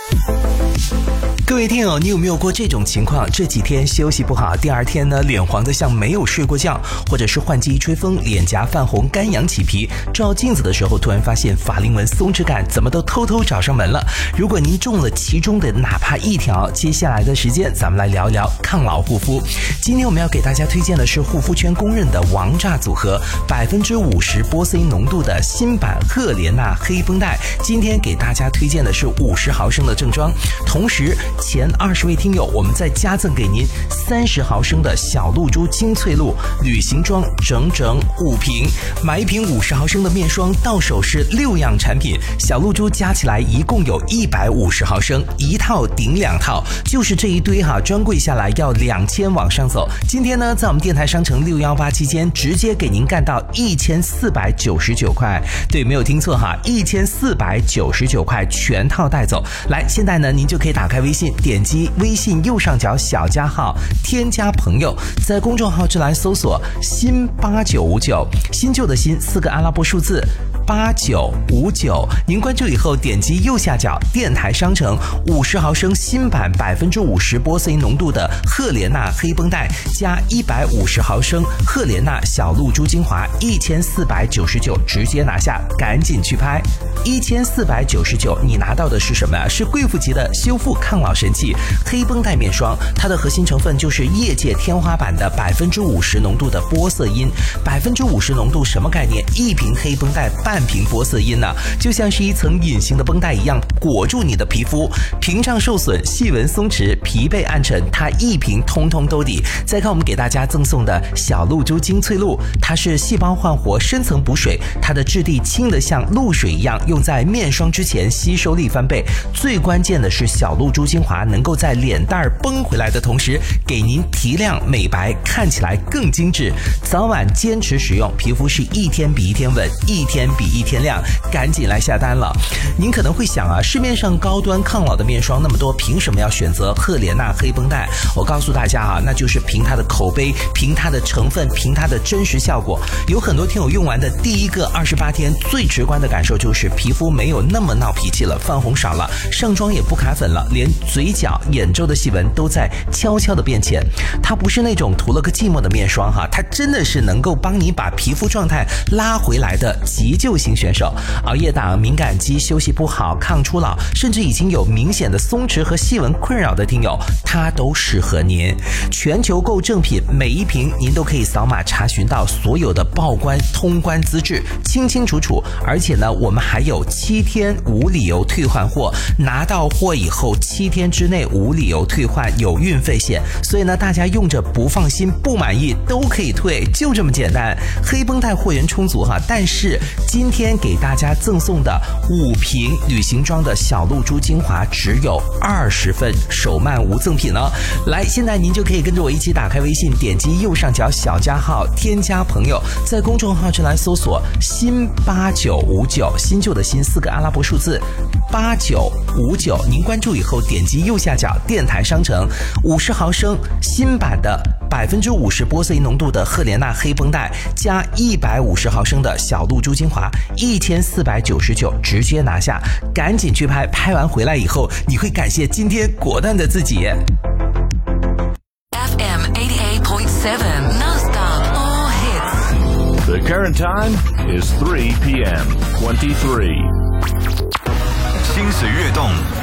各位听友，你有没有过这种情况？这几天休息不好，第二天呢，脸黄得像没有睡过觉，或者是换季一吹风，脸颊泛红，干痒起皮，照镜子的时候突然发现法令纹松弛感怎么都偷偷找上门了。如果您中了其中的哪怕一条，接下来的时间咱们来聊一聊抗老护肤。今天我们要给大家推荐的是护肤圈公认的王炸组合，50%玻色因浓度的新版赫莲娜黑绷带。今天给大家推荐的是50毫升的正装，同时前20位听友，我们再加赠给您30毫升的小露珠精粹露旅行装，整整5瓶。买一瓶50毫升的面霜，到手是6样产品，小露珠加起来一共有150毫升，一套顶2套，就是这一堆哈，专柜下来要2000往上走。今天呢，在我们电台商城618期间，直接给您干到1499块。对，没有听错哈，1499块全套带走。来，现在呢，您就可以打开微信，点击微信右上角小加号，添加朋友，在公众号之栏搜索新8959，新旧的新4个阿拉伯数字8959，您关注以后点击右下角电台商城50毫升新版50%玻色因浓度的赫莲娜黑绷带，加150毫升赫莲娜小露珠精华，1499，直接拿下，赶紧去拍。1499，你拿到的是什么呀？是贵妇级的修复抗老神器黑绷带面霜，它的核心成分就是业界天花板的50%浓度的玻色因。50%浓度什么概念？一瓶黑绷带半瓶玻色因呢，就像是一层隐形的绷带一样裹住你的皮肤，屏障受损，细纹松弛，疲惫暗沉，它一瓶通通都抵。再看我们给大家赠送的小露珠精粹露，它是细胞焕活，深层补水，它的质地轻得像露水一样，用在面霜之前吸收力翻倍。最关键的是小露珠精华能够在脸蛋儿崩回来的同时，给您提亮美白，看起来更精致。早晚坚持使用，皮肤是一天比一天稳，一天比一天亮，赶紧来下单了。您可能会想啊，市面上高端抗老的面霜那么多，凭什么要选择赫莲娜黑绷带？我告诉大家啊，那就是凭它的口碑，凭它的成分，凭它的真实效果。有很多听友用完的第一个28天，最直观的感受就是皮肤没有那么闹脾气了，泛红少了，上妆也不卡粉了，连嘴角、眼周的细纹都在悄悄的变浅。它不是那种涂了个寂寞的面霜哈，它真的是能够帮你把皮肤状态拉回来的急救型选手。熬夜党、敏感肌、休息不好、抗初老，甚至已经有明显的松弛和细纹困扰的听友，它都适合您。全球购正品，每一瓶您都可以扫码查询到所有的报关通关资质，清清楚楚。而且呢，我们还有7天无理由退换货，拿到货以后7天之内无理由退换，有运费险。所以呢，大家用着不放心、不满意都可以退，就这么简单。黑绷带货源充足哈，但是今天给大家赠送的5瓶旅行装的小露珠精华只有20份，手慢无赠品哦。来，现在您就可以跟着我一起打开微信，点击右上角小加号，添加朋友，在公众号之栏搜索新8959，新旧的新4个阿拉伯数字8959，您关注以后点击右下角电台商城50毫升新版的50%玻色因浓度的赫莲娜黑绷带，加150毫升的小露珠精华，1499，直接拿下，赶紧去拍，拍完回来以后，你会感谢今天果断的自己。 FM 88.7 non-stop all hits. The current time is 3 p.m. 23. 心随悦动，